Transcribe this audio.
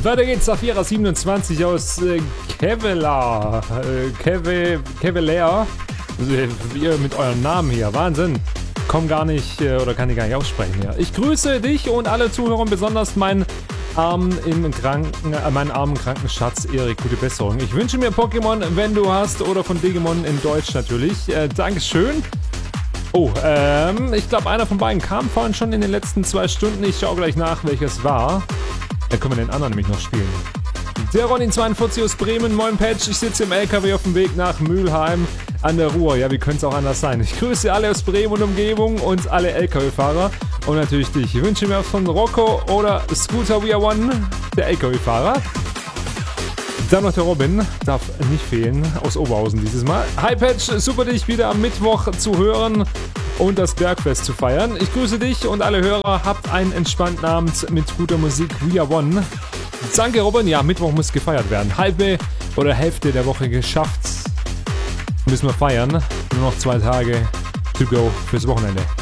Weiter geht's, Safira27 aus Kevlar. Kevlar. Ihr mit eurem Namen hier. Wahnsinn. Komm gar nicht, oder kann ich gar nicht aussprechen hier. Ich grüße dich und alle Zuhörer, besonders meinen armen kranken Schatz Erik. Gute Besserung. Ich wünsche mir Pokémon, wenn du hast, oder von Digimon in Deutsch natürlich. Dankeschön. Oh, ich glaube, einer von beiden kam vorhin schon in den letzten 2 Stunden. Ich schaue gleich nach, welches war. Dann können wir den anderen nämlich noch spielen. Der Ronin42 aus Bremen, moin Patch. Ich sitze im LKW auf dem Weg nach Mülheim an der Ruhr. Ja, wie könnte es auch anders sein? Ich grüße alle aus Bremen und Umgebung und alle LKW-Fahrer. Und natürlich dich. Ich wünsche mir von Rocco oder Scooter We Are One, der LKW-Fahrer. Dann noch der Robin, darf nicht fehlen, aus Oberhausen dieses Mal. Hi Patch, super dich wieder am Mittwoch zu hören und das Bergfest zu feiern. Ich grüße dich und alle Hörer, habt einen entspannten Abend mit guter Musik. We Are One. Danke Robin, ja, Mittwoch muss gefeiert werden. Halbe oder Hälfte der Woche geschafft. Müssen wir feiern. Nur noch 2 Tage to go fürs Wochenende.